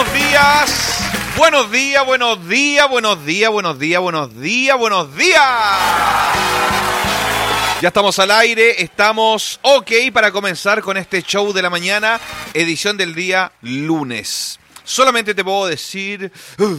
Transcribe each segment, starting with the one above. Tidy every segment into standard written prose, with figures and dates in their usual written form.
buenos días. Buenos días, buenos días, buenos días, buenos días, buenos días, buenos días. Ya estamos al aire, estamos ok para comenzar con este show de la mañana, edición del día lunes. Solamente te puedo decir...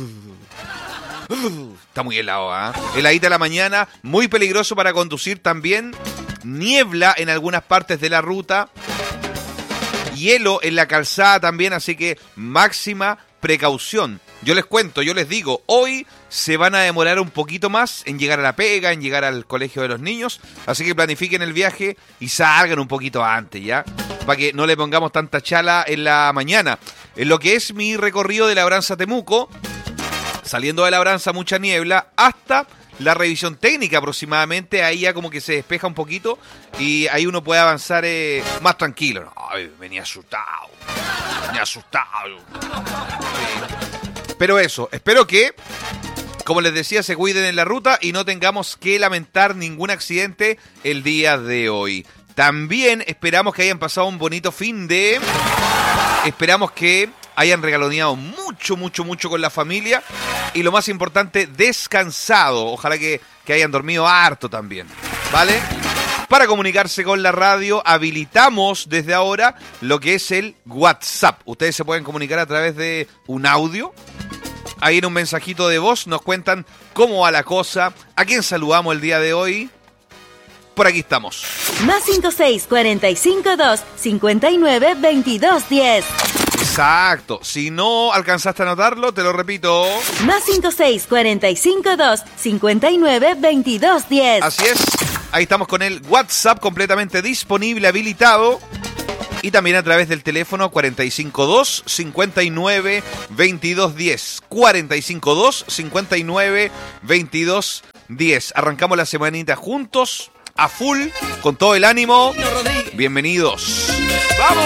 está muy helado, ¿eh? Heladita la mañana, muy peligroso para conducir también. Niebla en algunas partes de la ruta. Hielo en la calzada también, así que máxima precaución. Yo les cuento, yo les digo, hoy se van a demorar un poquito más en llegar a la pega, en llegar al colegio de los niños, así que planifiquen el viaje y salgan un poquito antes, ¿ya? Para que no le pongamos tanta chala en la mañana. En lo que es mi recorrido de Labranza a Temuco, saliendo de Labranza mucha niebla, hasta la revisión técnica aproximadamente, ahí ya como que se despeja un poquito y ahí uno puede avanzar más tranquilo. Ay, venía asustado. Sí. Pero eso, espero que, como les decía, se cuiden en la ruta y no tengamos que lamentar ningún accidente el día de hoy. También esperamos que hayan pasado un bonito fin de... Esperamos que hayan regaloneado mucho con la familia y lo más importante, descansado. Ojalá que hayan dormido harto también, ¿vale? Para comunicarse con la radio, habilitamos desde ahora lo que es el WhatsApp. Ustedes se pueden comunicar a través de un audio. Ahí en un mensajito de voz nos cuentan cómo va la cosa, a quién saludamos el día de hoy. Por aquí estamos. Más 56452-592210. Exacto. Si no alcanzaste a anotarlo, te lo repito. Más 56452-592210. Así es. Ahí estamos con el WhatsApp completamente disponible, habilitado. Y también a través del teléfono 452-592210. 452-592210. Arrancamos la semanita juntos, a full, con todo el ánimo. Bienvenidos. ¡Vamos!